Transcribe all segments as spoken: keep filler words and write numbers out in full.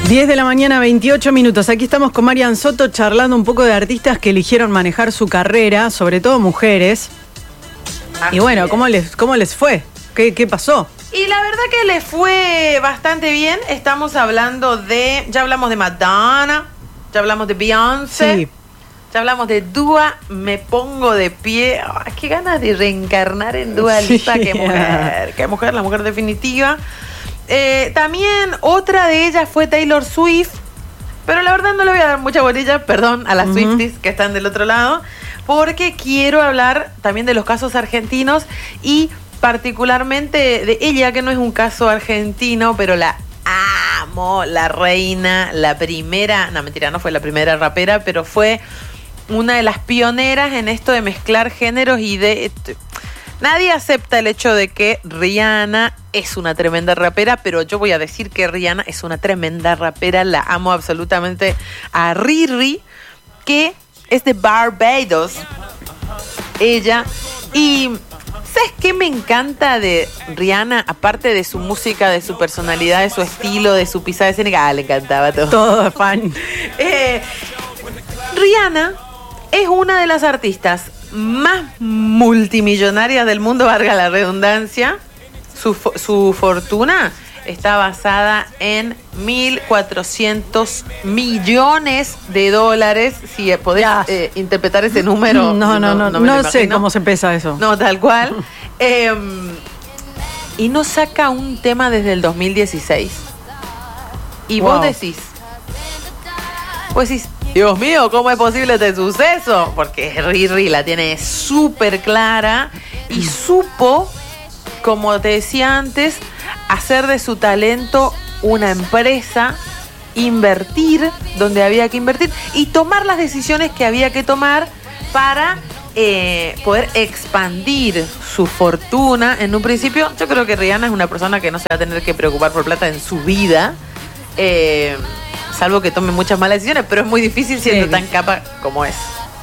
diez de la mañana, veintiocho minutos. Aquí estamos con Marian Soto charlando un poco de artistas que eligieron manejar su carrera, sobre todo mujeres. Así y bueno, ¿cómo les, cómo les fue? ¿Qué, qué pasó? Y la verdad que les fue bastante bien. Estamos hablando de... Ya hablamos de Madonna, ya hablamos de Beyoncé, sí. Ya hablamos de Dua. Me pongo de pie. Ay, qué ganas de reencarnar en Dua Lipa. Sí. Qué mujer, qué mujer, la mujer definitiva. Eh, también otra de ellas fue Taylor Swift, pero la verdad no le voy a dar mucha bolilla, perdón, a las uh-huh. Swifties que están del otro lado, porque quiero hablar también de los casos argentinos y particularmente de ella, que no es un caso argentino, pero la amo, la reina, la primera, no mentira, no fue la primera rapera, pero fue una de las pioneras en esto de mezclar géneros y de... Nadie acepta el hecho de que Rihanna es una tremenda rapera, pero yo voy a decir que Rihanna es una tremenda rapera. La amo absolutamente a Riri, que es de Barbados. Ella. Y ¿sabes qué me encanta de Rihanna? Aparte de su música, de su personalidad, de su estilo, de su pisada escénica. Ah, le encantaba todo. Todo fan. eh, Rihanna es una de las artistas más multimillonarias del mundo, valga la redundancia. Su, su fortuna está basada en mil cuatrocientos millones de dólares. Si podés eh, interpretar ese número. No, no, no, no, no, no sé cómo se pesa eso. No, tal cual. eh, y no saca un tema desde el dos mil dieciséis. Y wow. vos decís, vos decís, Dios mío, ¿cómo es posible este suceso? Porque Riri la tiene súper clara y supo, como te decía antes, hacer de su talento una empresa, invertir donde había que invertir y tomar las decisiones que había que tomar para eh, poder expandir su fortuna. En un principio, yo creo que Rihanna es una persona que no se va a tener que preocupar por plata en su vida. Eh... salvo que tome muchas malas decisiones, pero es muy difícil siendo sí. tan capa como es.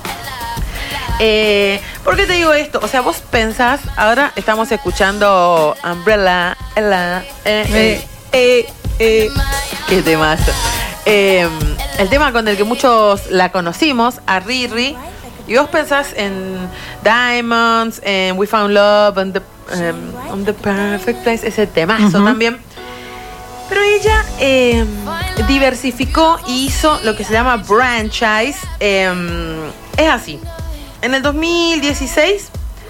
Eh, ¿Por qué te digo esto? O sea, vos pensás, ahora estamos escuchando Umbrella, Ella, eh, eh, eh, eh, qué temazo. Eh, el tema con el que muchos la conocimos, a Riri, y vos pensás en Diamonds, en We Found Love, on the, um, on the Perfect Place, ese temazo uh-huh. también. Pero ella eh, diversificó y hizo lo que se llama franchise. Eh, es así. En el dos mil dieciséis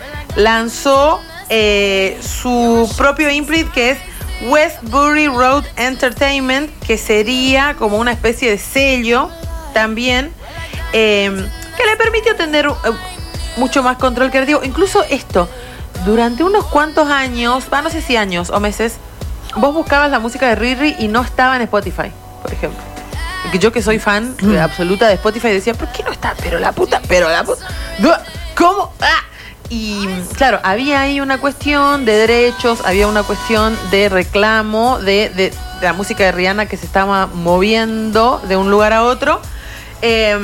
lanzó eh, su propio imprint, que es Westbury Road Entertainment, que sería como una especie de sello también, eh, que le permitió tener uh, mucho más control creativo. Incluso esto, durante unos cuantos años, bah, no sé si años o meses, vos buscabas la música de Riri y no estaba en Spotify, por ejemplo. Y yo que soy fan mm. absoluta de Spotify decía, ¿por qué no está? Pero la puta, pero la puta. ¿Cómo? ¡Ah! Y claro, había ahí una cuestión de derechos, había una cuestión de reclamo de, de, de la música de Rihanna que se estaba moviendo de un lugar a otro. Eh,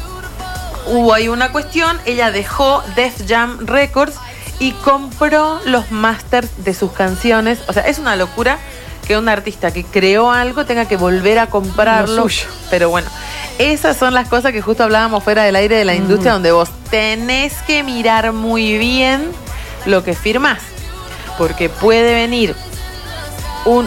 hubo ahí una cuestión, ella dejó Def Jam Records y compró los masters de sus canciones. O sea, es una locura que un artista que creó algo tenga que volver a comprarlo. Pero bueno, esas son las cosas que justo hablábamos fuera del aire de la industria, mm. donde vos tenés que mirar muy bien lo que firmás. Porque puede venir un,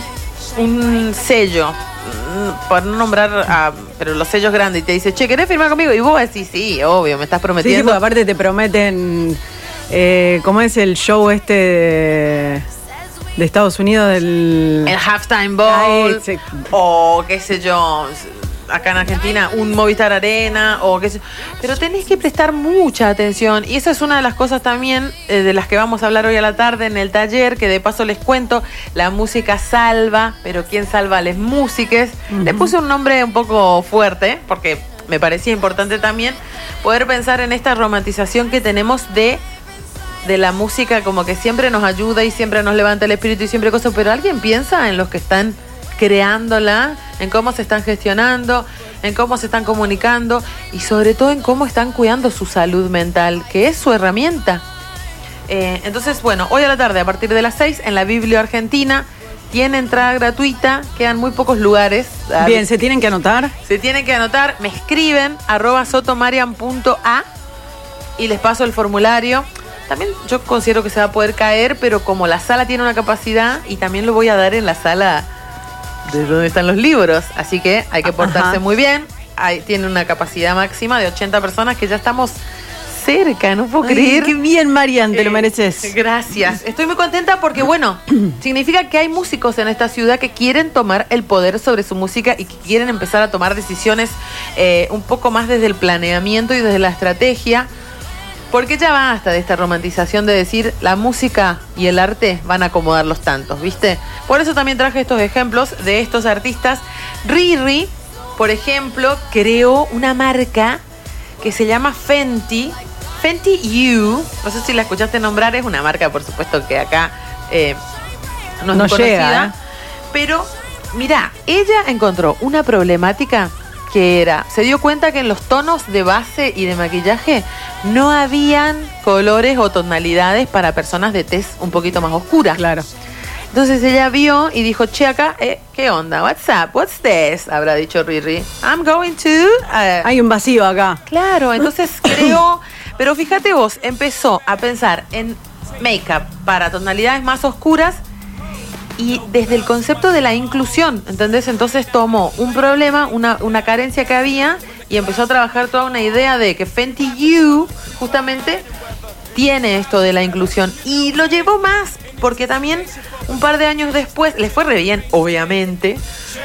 un sello, por no nombrar, a, pero los sellos grandes, y te dice, che, ¿querés firmar conmigo? Y vos decís, sí, obvio, me estás prometiendo. Sí, porque aparte te prometen... Eh, ¿Cómo es el show este de, de Estados Unidos? Del... El Halftime Bowl. Ay, o qué sé yo, acá en Argentina, un Movistar Arena, o qué sé yo. Pero tenés que prestar mucha atención. Y esa es una de las cosas también eh, de las que vamos a hablar hoy a la tarde en el taller, que de paso les cuento, la música salva, pero ¿quién salva a las músiques? Uh-huh. Le puse un nombre un poco fuerte, porque me parecía importante también poder pensar en esta romantización que tenemos de... de la música, como que siempre nos ayuda y siempre nos levanta el espíritu y siempre cosas, pero ¿alguien piensa en los que están creándola, en cómo se están gestionando, en cómo se están comunicando y sobre todo en cómo están cuidando su salud mental, que es su herramienta? Eh, entonces, bueno, hoy a la tarde, a partir de las seis, en la Biblio Argentina, tiene entrada gratuita, quedan muy pocos lugares. Bien, ¿se tienen que anotar? Se tienen que anotar, me escriben arroba sotomarian punto a y les paso el formulario. También yo considero que se va a poder caer, pero como la sala tiene una capacidad, y también lo voy a dar en la sala de donde están los libros, así que hay que portarse Ajá. muy bien. Hay, tiene una capacidad máxima de ochenta personas, que ya estamos cerca, no puedo Ay, creer. Qué bien, Marian, te eh, lo mereces. Gracias. Estoy muy contenta porque, bueno, significa que hay músicos en esta ciudad que quieren tomar el poder sobre su música y que quieren empezar a tomar decisiones eh, un poco más desde el planeamiento y desde la estrategia. Porque ya basta de esta romantización de decir la música y el arte van a acomodar los tantos, ¿viste? Por eso también traje estos ejemplos de estos artistas. Riri, por ejemplo, creó una marca que se llama Fenty. Fenty You, no sé si la escuchaste nombrar, es una marca, por supuesto, que acá eh, no es no muy conocida. Llega, ¿eh? Pero, mirá, ella encontró una problemática que era, se dio cuenta que en los tonos de base y de maquillaje no habían colores o tonalidades para personas de tez un poquito más oscura. Claro. Entonces ella vio y dijo, che, acá, eh, ¿qué onda? What's up? What's this? Habrá dicho Riri. I'm going to... Uh... Hay un vacío acá. Claro, entonces creó... Pero fíjate vos, empezó a pensar en make-up para tonalidades más oscuras y desde el concepto de la inclusión, ¿entendés? Entonces tomó un problema, una, una carencia que había y empezó a trabajar toda una idea de que Fenty You justamente tiene esto de la inclusión y lo llevó más porque también un par de años después, le fue re bien, obviamente,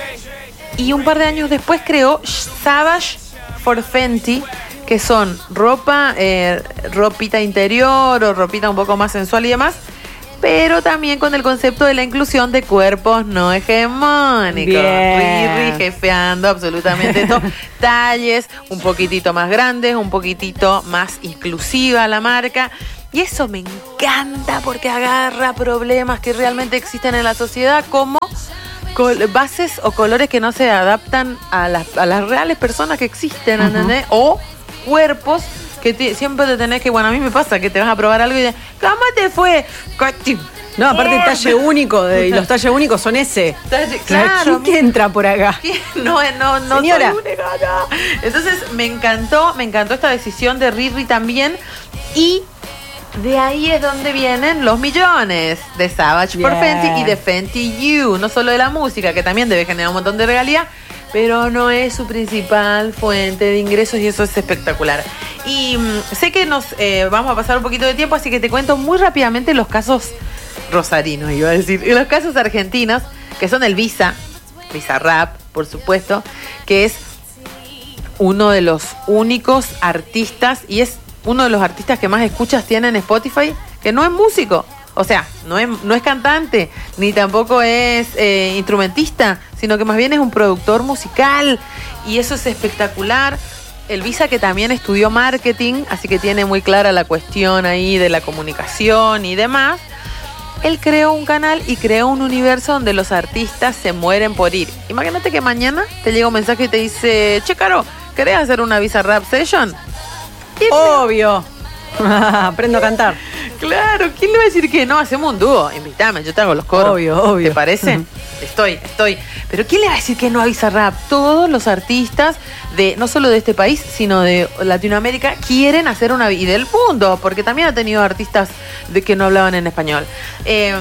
y un par de años después creó Savage for Fenty, que son ropa, eh, ropita interior o ropita un poco más sensual y demás, pero también con el concepto de la inclusión de cuerpos no hegemónicos. Riri jefeando absolutamente todo. Talles un poquitito más grandes, un poquitito más inclusiva la marca. Y eso me encanta porque agarra problemas que realmente existen en la sociedad, como bases o colores que no se adaptan a las, a las reales personas que existen, ¿entendés? Uh-huh. O cuerpos que te, siempre te tenés que, bueno, a mí me pasa que te vas a probar algo y dices, ¿cómo te fue? No, aparte el talle único, de, y los talles únicos son ese. Talle, claro. ¿Quién entra por acá? No, no, no. Señora. Soy única, no. Entonces me encantó, me encantó esta decisión de Riri también. Y de ahí es donde vienen los millones de Savage yeah. por Fenty y de Fenty You. No solo de la música, que también debe generar un montón de regalía, pero no es su principal fuente de ingresos y eso es espectacular. Y mmm, sé que nos eh, vamos a pasar un poquito de tiempo, así que te cuento muy rápidamente los casos rosarinos, iba a decir, y los casos argentinos, que son el Visa, Visa Rap, por supuesto, que es uno de los únicos artistas, y es uno de los artistas que más escuchas tiene en Spotify, que no es músico. O sea, no es, no es cantante, ni tampoco es eh, instrumentista, sino que más bien es un productor musical. Y eso es espectacular. El Visa, que también estudió marketing, así que tiene muy clara la cuestión ahí de la comunicación y demás. Él creó un canal y creó un universo donde los artistas se mueren por ir. Imagínate que mañana te llega un mensaje y te dice, che, Caro, ¿querés hacer una Visa Rap Session? Obvio. Aprendo a cantar. Claro, ¿quién le va a decir que no? Hacemos un dúo, invítame, yo te hago los coros. Obvio, obvio. ¿Te parece? Uh-huh. Estoy, estoy. Pero ¿quién le va a decir que no a Visa Rap? Todos los artistas, de no solo de este país, sino de Latinoamérica, quieren hacer una... y del mundo, porque también ha tenido artistas de que no hablaban en español. Eh,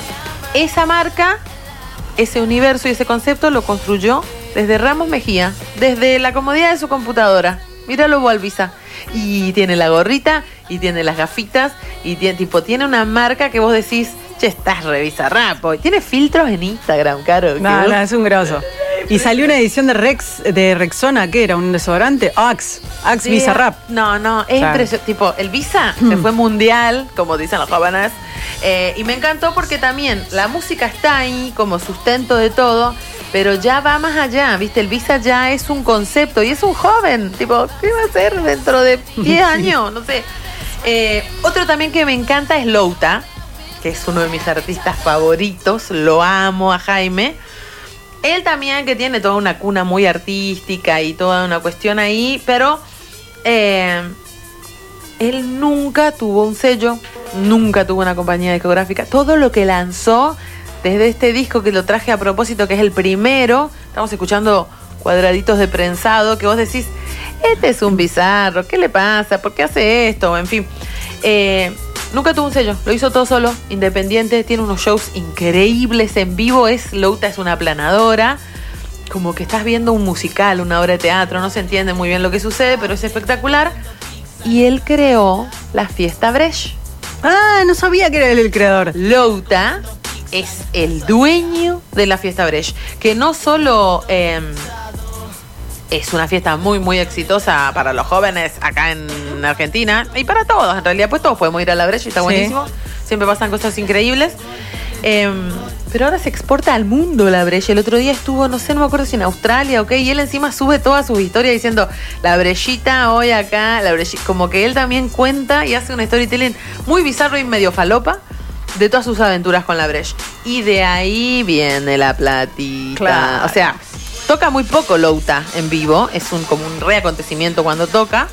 esa marca, ese universo y ese concepto lo construyó desde Ramos Mejía, desde la comodidad de su computadora. Míralo vos al Visa. Y tiene la gorrita, y tiene las gafitas, y tiene, tipo, tiene una marca que vos decís, che, estás re Visa Rap. Tiene filtros en Instagram, Caro. No, no, es un grosso. Y salió una edición de Rex, de Rexona, ¿qué era? ¿Un desodorante? Axe, Axe sí, Visa Rap. No, no, es claro. impresionante. Tipo, el Visa se fue mundial, como dicen los jóvenes. Eh, y me encantó porque también la música está ahí como sustento de todo, pero ya va más allá, ¿viste? El Visa ya es un concepto y es un joven. Tipo, ¿qué va a ser dentro de diez años? No sé. Eh, otro también que me encanta es Louta, que es uno de mis artistas favoritos. Lo amo a Jaime. Él también, que tiene toda una cuna muy artística y toda una cuestión ahí, pero eh, él nunca tuvo un sello, nunca tuvo una compañía discográfica. Todo lo que lanzó desde este disco que lo traje a propósito, que es el primero. Estamos escuchando Cuadraditos de Prensado, que vos decís, este es un bizarro, ¿qué le pasa? ¿Por qué hace esto? En fin, eh, nunca tuvo un sello, lo hizo todo solo, independiente, tiene unos shows increíbles en vivo, es Louta es una aplanadora, como que estás viendo un musical, una obra de teatro, no se entiende muy bien lo que sucede, pero es espectacular. Y él creó la Fiesta Brecht. Ah, no sabía que era él el creador. Louta es el dueño de la Fiesta Brecht, que no solo eh, es una fiesta muy, muy exitosa para los jóvenes acá en Argentina, y para todos, en realidad, pues todos podemos ir a la Brecht y está Sí. buenísimo. Siempre pasan cosas increíbles. Eh, pero ahora se exporta al mundo la Brecht. El otro día estuvo, no sé, no me acuerdo si en Australia, ok, y él encima sube todas sus historias diciendo la Brechita hoy acá, la Brechita, como que él también cuenta y hace un storytelling muy bizarro y medio falopa de todas sus aventuras con la Brecht. Y de ahí viene la platita. Claro. O sea, toca muy poco Louta en vivo, es un como un reacontecimiento cuando toca.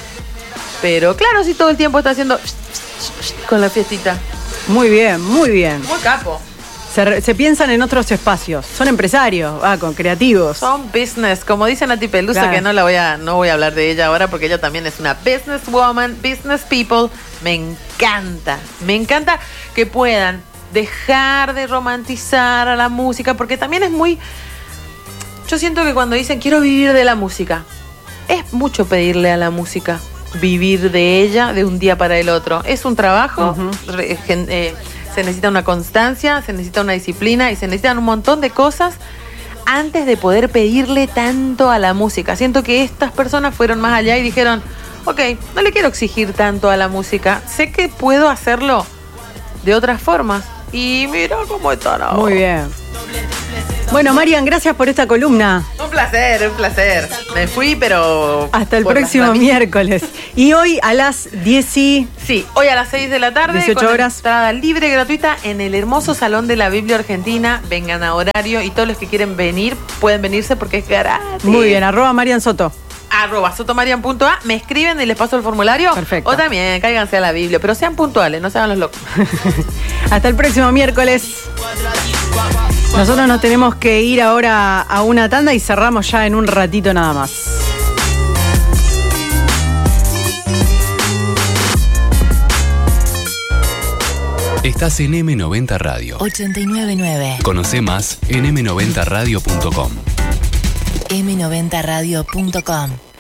Pero claro, sí, todo el tiempo está haciendo con la fiestita. Muy bien, muy bien. Muy capo. Se, re- se piensan en otros espacios. Son empresarios, ah, con creativos. Son business, como dice Nati Peluso, Claro. que no la voy a, no voy a hablar de ella ahora porque ella también es una businesswoman, business people. Me encanta, me encanta que puedan dejar de romantizar a la música, porque también es muy. Yo siento que cuando dicen quiero vivir de la música, es mucho pedirle a la música vivir de ella de un día para el otro. Es un trabajo, Ujú. re- gen- eh, se necesita una constancia, se necesita una disciplina y se necesitan un montón de cosas antes de poder pedirle tanto a la música. Siento que estas personas fueron más allá y dijeron, ok, no le quiero exigir tanto a la música, sé que puedo hacerlo de otras formas. Y mira cómo están ahora. Muy bien. Bueno, Marian, gracias por esta columna. Un placer, un placer. Me fui, pero... Hasta el por las próximo ramitas. miércoles. Y hoy a las diez y... Sí, hoy a las seis de la tarde, dieciocho con horas. entrada libre, gratuita, en el hermoso Salón de la Biblia Argentina. Vengan a horario y todos los que quieren venir pueden venirse porque es gratis. Muy bien, arroba Marian Soto. Arroba sotomarian punto a, me escriben y les paso el formulario. Perfecto. O también, cáiganse a la Biblia, pero sean puntuales, no se hagan los locos. Hasta el próximo miércoles. Nosotros nos tenemos que ir ahora a una tanda y cerramos ya en un ratito nada más. Estás en eme noventa Radio. ochenta y nueve punto nueve. Conoce más en eme noventa radio punto com. eme noventa radio punto com.